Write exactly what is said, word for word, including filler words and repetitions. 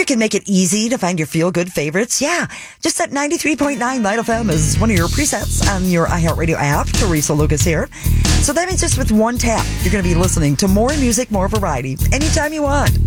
music can make it easy to find your feel-good favorites. Yeah, just at ninety-three point nine Light F M is one of your presets on your iHeartRadio app. Teresa Lucas here. So that means just with one tap, you're going to be listening to more music, more variety, anytime you want.